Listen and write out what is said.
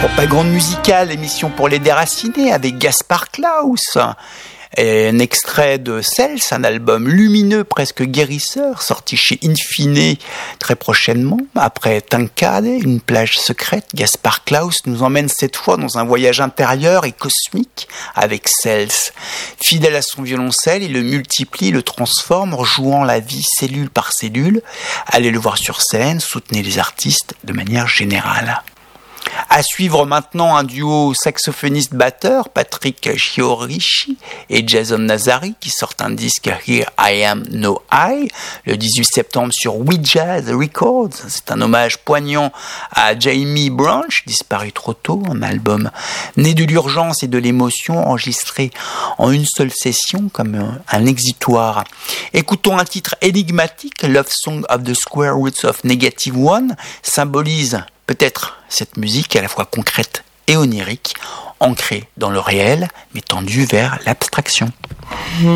Propagande musicale, émission pour les déracinés avec Gaspard Klaus. Et un extrait de Cels, un album lumineux, presque guérisseur, sorti chez Infine très prochainement. Après Tankade, une plage secrète, Gaspard Klaus nous emmène cette fois dans un voyage intérieur et cosmique avec Cels. Fidèle à son violoncelle, il le multiplie, le transforme, rejouant la vie cellule par cellule. Allez le voir sur scène, soutenez les artistes de manière générale. À suivre maintenant un duo saxophoniste-batteur, Patrick Chiorishi et Jason Nazari, qui sortent un disque Here I Am No I, le 18 septembre sur We Jazz Records. C'est un hommage poignant à Jamie Branch, disparu trop tôt, un album né de l'urgence et de l'émotion, enregistré en une seule session comme un exitoire. Écoutons un titre énigmatique, Love Song of the Square Roots of Negative One, symbolise peut-être cette musique à la fois concrète et onirique, ancrée dans le réel, mais tendue vers l'abstraction.